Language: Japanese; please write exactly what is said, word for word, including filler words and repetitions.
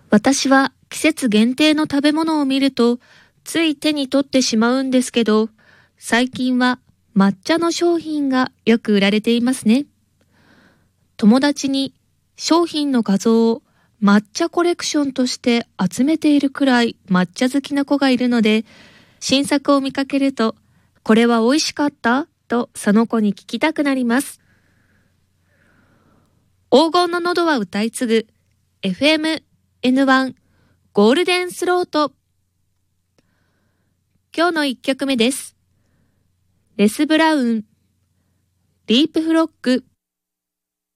私は季節限定の食べ物を見るとつい手に取ってしまうんですけど、最近は抹茶の商品がよく売られていますね。友達に商品の画像を抹茶コレクションとして集めているくらい抹茶好きな子がいるので、新作を見かけると、これは美味しかったとその子に聞きたくなります。黄金の喉は歌い継ぐ エフエムエヌワン ゴールデンスロート。今日の一曲目です。レス・ブラウン、ディープフロッグ。